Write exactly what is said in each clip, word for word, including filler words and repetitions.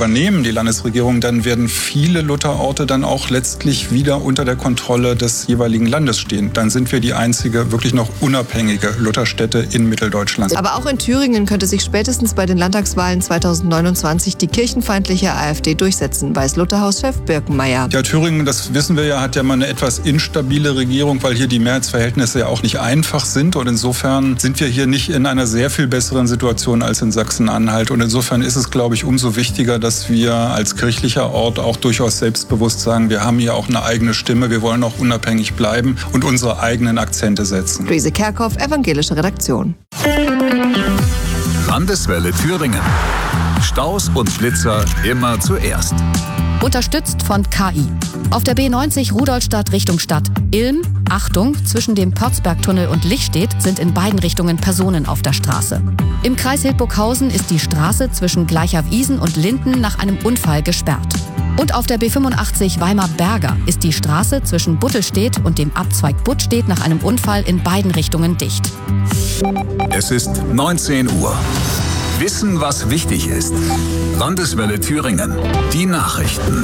übernehmen, die Landesregierung, dann werden viele Lutherorte dann auch letztlich wieder unter der Kontrolle des jeweiligen Landes stehen. Dann sind wir die einzige wirklich noch unabhängige Lutherstätte in Mitteldeutschland. Aber auch in Thüringen könnte sich spätestens bei den Landtagswahlen zweitausendneunundzwanzig die kirchenfeindliche AfD durchsetzen, weiß Lutherhaus-Chef Birkenmeier. Ja, Thüringen, das wissen wir ja, hat ja mal eine etwas instabile Regierung, weil hier die Mehrheitsverhältnisse ja auch nicht einfach sind. Und insofern sind wir hier nicht in einer sehr viel besseren Situation als in Sachsen-Anhalt. Und insofern ist es, glaube ich, umso wichtiger, dass wir als kirchlicher Ort auch durchaus selbstbewusst sagen, wir haben hier auch eine eigene Stimme, wir wollen auch unabhängig bleiben und unsere eigenen Akzente setzen. Luise Kerkhoff, evangelische Redaktion. Landeswelle Thüringen. Staus und Blitzer immer zuerst. Unterstützt von K I. Auf der B neunzig Rudolstadt Richtung Stadt. Ilm, Achtung, zwischen dem Pörzbergtunnel und Lichtstedt sind in beiden Richtungen Personen auf der Straße. Im Kreis Hildburghausen ist die Straße zwischen Gleichaw-Isen und Linden nach einem Unfall gesperrt. Und auf der B fünfundachtzig Weimar-Berger ist die Straße zwischen Buttelstedt und dem Abzweig Buttstedt nach einem Unfall in beiden Richtungen dicht. Es ist neunzehn Uhr. Wissen, was wichtig ist. Landeswelle Thüringen. Die Nachrichten.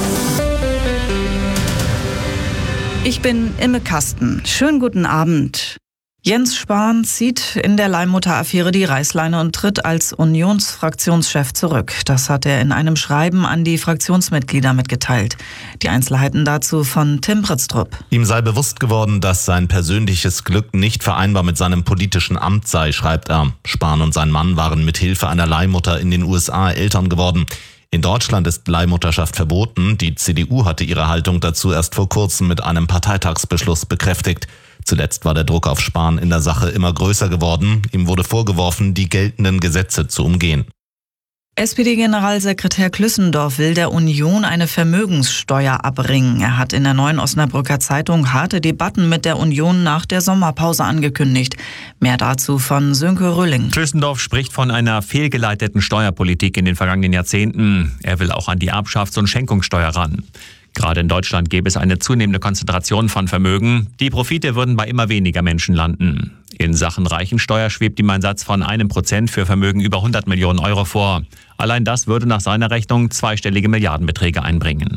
Ich bin Imme Kasten. Schönen guten Abend. Jens Spahn zieht in der Leihmutter-Affäre die Reißleine und tritt als Unionsfraktionschef zurück. Das hat er in einem Schreiben an die Fraktionsmitglieder mitgeteilt. Die Einzelheiten dazu von Tim Pritztrup. Ihm sei bewusst geworden, dass sein persönliches Glück nicht vereinbar mit seinem politischen Amt sei, schreibt er. Spahn und sein Mann waren mit Hilfe einer Leihmutter in den U S A Eltern geworden. In Deutschland ist Leihmutterschaft verboten. Die C D U hatte ihre Haltung dazu erst vor kurzem mit einem Parteitagsbeschluss bekräftigt. Zuletzt war der Druck auf Spahn in der Sache immer größer geworden. Ihm wurde vorgeworfen, die geltenden Gesetze zu umgehen. S P D-Generalsekretär Klüssendorf will der Union eine Vermögenssteuer abbringen. Er hat in der Neuen Osnabrücker Zeitung harte Debatten mit der Union nach der Sommerpause angekündigt. Mehr dazu von Sönke Rölling. Klüssendorf spricht von einer fehlgeleiteten Steuerpolitik in den vergangenen Jahrzehnten. Er will auch an die Erbschafts- und Schenkungssteuer ran. Gerade in Deutschland gäbe es eine zunehmende Konzentration von Vermögen. Die Profite würden bei immer weniger Menschen landen. In Sachen Reichensteuer schwebt ihm ein Satz von einem Prozent für Vermögen über hundert Millionen Euro vor. Allein das würde nach seiner Rechnung zweistellige Milliardenbeträge einbringen.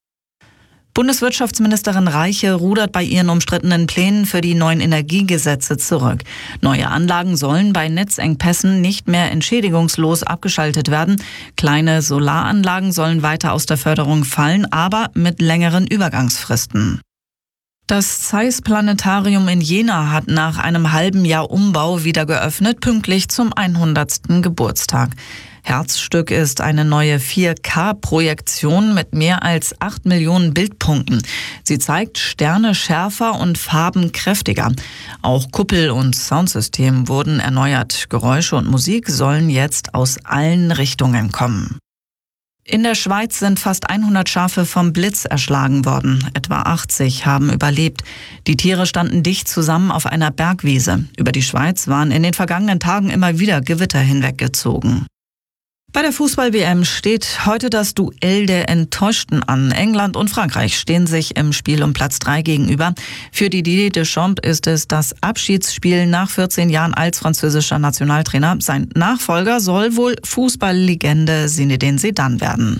Bundeswirtschaftsministerin Reiche rudert bei ihren umstrittenen Plänen für die neuen Energiegesetze zurück. Neue Anlagen sollen bei Netzengpässen nicht mehr entschädigungslos abgeschaltet werden. Kleine Solaranlagen sollen weiter aus der Förderung fallen, aber mit längeren Übergangsfristen. Das Zeiss Planetarium in Jena hat nach einem halben Jahr Umbau wieder geöffnet, pünktlich zum hundertsten Geburtstag. Herzstück ist eine neue vier K-Projektion mit mehr als acht Millionen Bildpunkten. Sie zeigt Sterne schärfer und Farben kräftiger. Auch Kuppel und Soundsystem wurden erneuert. Geräusche und Musik sollen jetzt aus allen Richtungen kommen. In der Schweiz sind fast hundert Schafe vom Blitz erschlagen worden. Etwa achtzig haben überlebt. Die Tiere standen dicht zusammen auf einer Bergwiese. Über die Schweiz waren in den vergangenen Tagen immer wieder Gewitter hinweggezogen. Bei der Fußball-W M steht heute das Duell der Enttäuschten an. England und Frankreich stehen sich im Spiel um Platz drei gegenüber. Für Didier Deschamps ist es das Abschiedsspiel nach vierzehn Jahren als französischer Nationaltrainer. Sein Nachfolger soll wohl Fußballlegende Zinedine Zidane werden.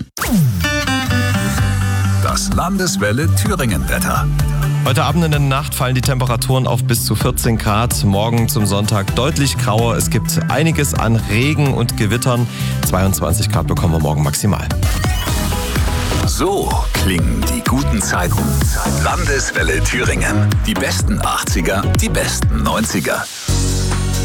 Das Landeswelle Thüringen-Wetter. Heute Abend in der Nacht fallen die Temperaturen auf bis zu vierzehn Grad. Morgen zum Sonntag deutlich grauer. Es gibt einiges an Regen und Gewittern. zweiundzwanzig Grad bekommen wir morgen maximal. So klingen die guten Zeiten. Landeswelle Thüringen. Die besten achtziger, die besten neunziger.